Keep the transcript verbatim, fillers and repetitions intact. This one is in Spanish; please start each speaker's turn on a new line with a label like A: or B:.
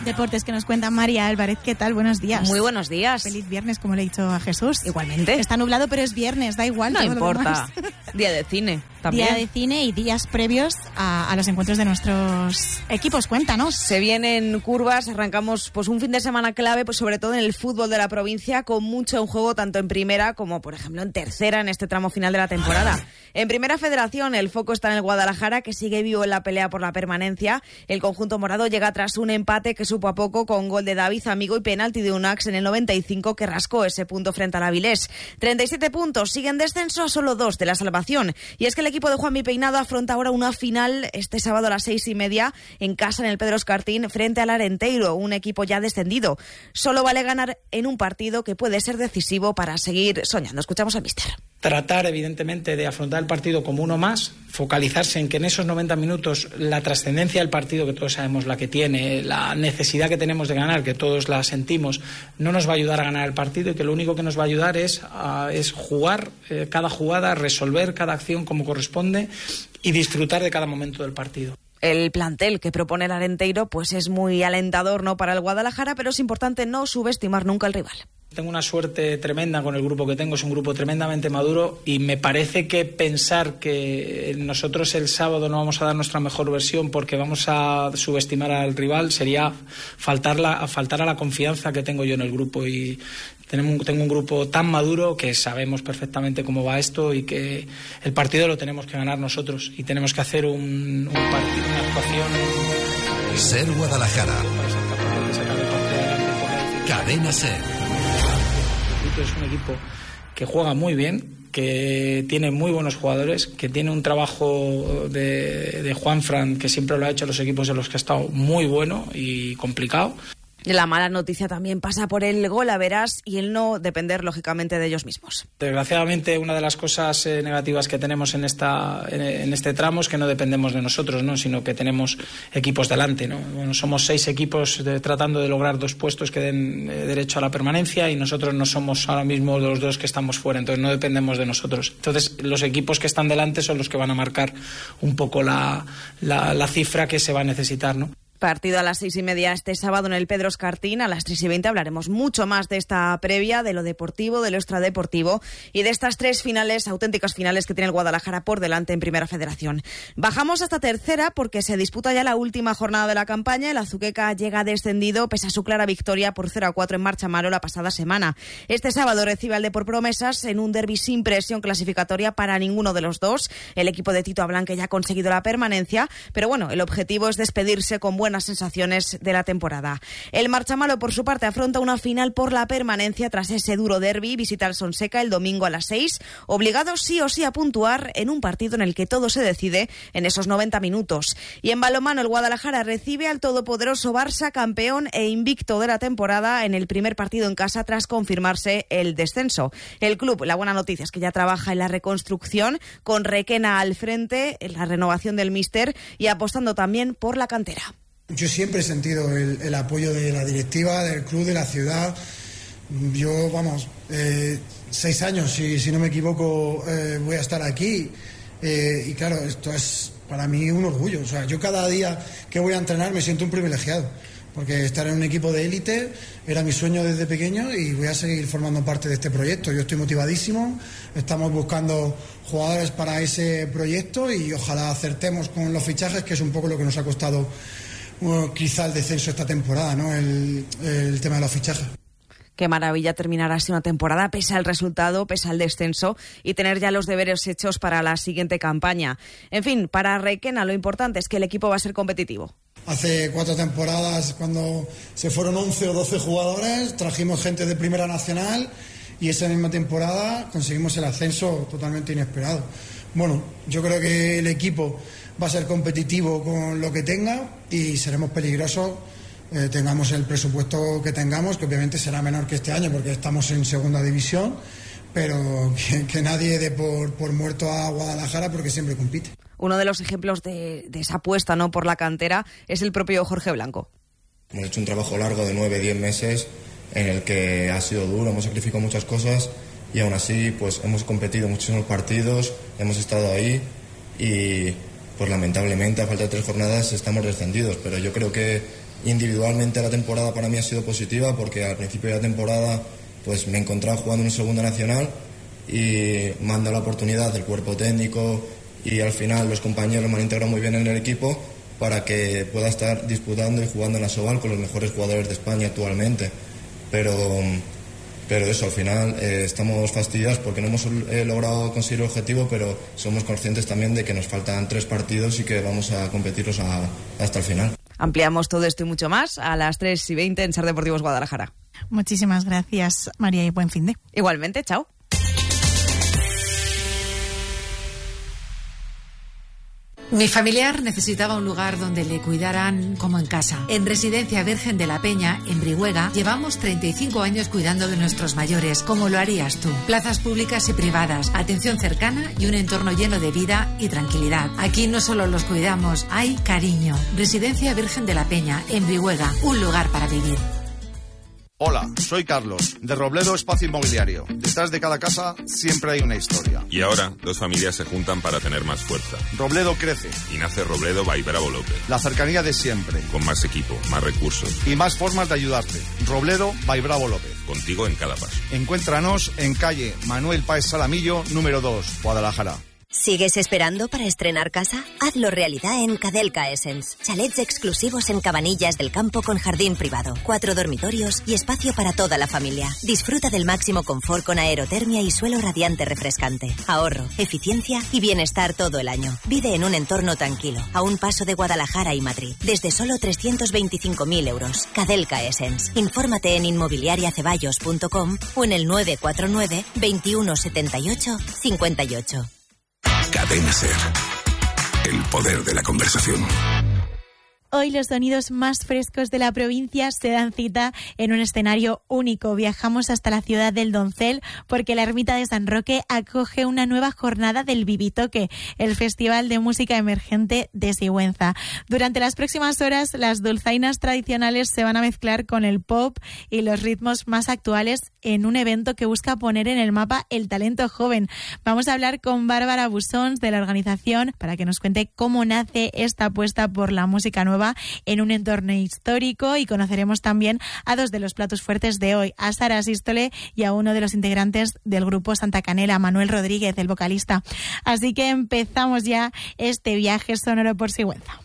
A: Deportes que nos cuenta María Álvarez. ¿Qué tal? Buenos días.
B: Muy buenos días.
A: Feliz viernes, como le he dicho a Jesús.
B: Igualmente.
A: Está nublado, pero es viernes, da igual.
B: No importa. Día de cine también.
A: Día de cine y días previos a, a los encuentros de nuestros equipos. Cuéntanos.
B: Se vienen curvas, arrancamos pues un fin de semana clave, pues sobre todo en el fútbol de la provincia, con mucho en juego tanto en primera como, por ejemplo, en tercera en este tramo final de la temporada. En Primera Federación, el foco está en el Guadalajara, que sigue vivo en la pelea por la permanencia. El conjunto morado llega tras un empate que supo a poco, con gol de David Amigo y penalti de Unax en el noventa y cinco, que rascó ese punto frente al Avilés. treinta y siete puntos, siguen descenso a solo dos de la salvación. Y es que el equipo de Juanmi Peinado afronta ahora una final este sábado a las seis y media en casa en el Pedro Escartín frente al Arenteiro, un equipo ya descendido. Solo vale ganar en un partido que puede ser decisivo para seguir soñando. Escuchamos al míster.
C: Tratar, evidentemente, de afrontar el partido como uno más, focalizarse en que en esos noventa minutos la trascendencia del partido, que todos sabemos la que tiene, la necesidad que tenemos de ganar, que todos la sentimos, no nos va a ayudar a ganar el partido, y que lo único que nos va a ayudar es, a, es jugar eh, cada jugada, resolver cada acción como corresponde y disfrutar de cada momento del partido.
B: El plantel que propone el Arenteiro pues es muy alentador, ¿no?, para el Guadalajara, pero es importante no subestimar nunca al rival.
C: Tengo una suerte tremenda con el grupo que tengo, es un grupo tremendamente maduro, y me parece que pensar que nosotros el sábado no vamos a dar nuestra mejor versión porque vamos a subestimar al rival sería faltar, la, faltar a la confianza que tengo yo en el grupo. Y tenemos, tengo un grupo tan maduro que sabemos perfectamente cómo va esto y que el partido lo tenemos que ganar nosotros y tenemos que hacer un, un partido, una actuación.
D: Ser Guadalajara. Cadena Ser.
C: Es un equipo que juega muy bien, que tiene muy buenos jugadores, que tiene un trabajo de, de Juanfran, que siempre lo ha hecho en los equipos en los que ha estado, muy bueno y complicado.
B: La mala noticia también pasa por el gol a verás y el no depender, lógicamente, de ellos mismos.
C: Desgraciadamente, una de las cosas eh, negativas que tenemos en esta en, en este tramo es que no dependemos de nosotros, ¿no?, sino que tenemos equipos delante, ¿no? Bueno, somos seis equipos de, tratando de lograr dos puestos que den eh, derecho a la permanencia, y nosotros no somos ahora mismo los dos que estamos fuera, entonces no dependemos de nosotros. Entonces, los equipos que están delante son los que van a marcar un poco la, la, la cifra que se va a necesitar, ¿no?
B: Partido a las seis y media este sábado en el Pedro Escartín. A las tres y veinte hablaremos mucho más de esta previa, de lo deportivo, de lo extradeportivo y de estas tres finales, auténticas finales que tiene el Guadalajara por delante en Primera Federación. Bajamos hasta tercera porque se disputa ya la última jornada de la campaña. El Azuqueca llega descendido pese a su clara victoria por cero a cuatro en Marchamaro la pasada semana. Este sábado recibe al Depor Promesas en un derbi sin presión clasificatoria para ninguno de los dos. El equipo de Tito Ablanque ya ha conseguido la permanencia, pero bueno, el objetivo es despedirse con buenas sensaciones de la temporada. El Marchamalo, por su parte, afronta una final por la permanencia tras ese duro derbi. Visita al Sonseca el domingo a las seis, obligado sí o sí a puntuar en un partido en el que todo se decide en esos noventa minutos. Y en balonmano, el Guadalajara recibe al todopoderoso Barça, campeón e invicto de la temporada, en el primer partido en casa tras confirmarse el descenso. El club, la buena noticia es que ya trabaja en la reconstrucción, con Requena al frente, en la renovación del míster y apostando también por la cantera.
E: Yo siempre he sentido el, el apoyo de la directiva, del club, de la ciudad. Yo, vamos, eh, seis años, si, si no me equivoco, eh, voy a estar aquí. Eh, y claro, esto es para mí un orgullo. O sea, yo cada día que voy a entrenar me siento un privilegiado, porque estar en un equipo de élite era mi sueño desde pequeño y voy a seguir formando parte de este proyecto. Yo estoy motivadísimo, estamos buscando jugadores para ese proyecto y ojalá acertemos con los fichajes, que es un poco lo que nos ha costado Bueno, quizá el descenso esta temporada, ¿no? El, el tema de los fichajes.
B: Qué maravilla terminar así una temporada, pese al resultado, pese al descenso, y tener ya los deberes hechos para la siguiente campaña. En fin, para Requena lo importante es que el equipo va a ser competitivo.
E: Hace cuatro temporadas, cuando se fueron once o doce jugadores, trajimos gente de Primera Nacional y esa misma temporada conseguimos el ascenso totalmente inesperado. Bueno, yo creo que el equipo va a ser competitivo con lo que tenga y seremos peligrosos, eh, tengamos el presupuesto que tengamos, que obviamente será menor que este año porque estamos en segunda división, pero que, que nadie dé por, por muerto a Guadalajara porque siempre compite.
B: Uno de los ejemplos de, de esa apuesta, ¿no?, por la cantera es el propio Jorge Blanco.
F: Hemos hecho un trabajo largo de nueve, diez meses en el que ha sido duro, hemos sacrificado muchas cosas y aún así pues hemos competido muchísimos partidos, hemos estado ahí y pues lamentablemente a falta de tres jornadas estamos descendidos, pero yo creo que Individualmente la temporada para mí ha sido positiva porque al principio de la temporada pues me encontraba jugando en un segunda nacional y me han dado la oportunidad del cuerpo técnico y al final los compañeros me han integrado muy bien en el equipo para que pueda estar disputando y jugando en la Asobal con los mejores jugadores de España actualmente. Pero, pero eso, al final eh, estamos fastidiados porque no hemos eh, logrado conseguir el objetivo, pero somos conscientes también de que nos faltan tres partidos y que vamos a competirlos a, hasta el final.
B: Ampliamos todo esto y mucho más a las tres y veinte en Ser Deportivos Guadalajara.
A: Muchísimas gracias, María, y buen fin de.
B: Igualmente, chao.
G: Mi familiar necesitaba un lugar donde le cuidaran como en casa. En Residencia Virgen de la Peña, en Brihuega, llevamos treinta y cinco años cuidando de nuestros mayores, como lo harías tú. Plazas públicas y privadas, atención cercana y un entorno lleno de vida y tranquilidad. Aquí no solo los cuidamos, hay cariño. Residencia Virgen de la Peña, en Brihuega, un lugar para vivir.
H: Hola, soy Carlos, de Robledo Espacio Inmobiliario. Detrás de cada casa siempre hay una historia.
I: Y ahora, dos familias se juntan para tener más fuerza.
H: Robledo crece.
I: Y nace Robledo by Bravo López.
H: La cercanía de siempre.
I: Con más equipo, más recursos.
H: Y más formas de ayudarte. Robledo by Bravo López.
I: Contigo en cada paso.
H: Encuéntranos en calle Manuel Páez Salamillo, número dos, Guadalajara.
J: ¿Sigues esperando para estrenar casa? Hazlo realidad en Cadelca Essence. Chalets exclusivos en Cabanillas del Campo con jardín privado, cuatro dormitorios y espacio para toda la familia. Disfruta del máximo confort con aerotermia y suelo radiante refrescante. Ahorro, eficiencia y bienestar todo el año. Vive en un entorno tranquilo, a un paso de Guadalajara y Madrid. Desde solo trescientos veinticinco mil euros. Cadelca Essence. Infórmate en inmobiliaria ceballos punto com o en el nueve cuatro nueve, veintiuno setenta y ocho, cincuenta y ocho.
D: Cadena Ser. El poder de la conversación.
A: Hoy los sonidos más frescos de la provincia se dan cita en un escenario único. Viajamos hasta la ciudad del Doncel porque la Ermita de San Roque acoge una nueva jornada del Vivitoque, el Festival de Música Emergente de Sigüenza. Durante las próximas horas, las dulzainas tradicionales se van a mezclar con el pop y los ritmos más actuales en un evento que busca poner en el mapa el talento joven. Vamos a hablar con Bárbara Busons de la organización para que nos cuente cómo nace esta apuesta por la música nueva en un entorno histórico, y conoceremos también a dos de los platos fuertes de hoy, a Sara Sístole y a uno de los integrantes del grupo Santa Canela, Manuel Rodríguez, el vocalista. Así que empezamos ya este viaje sonoro por Sigüenza.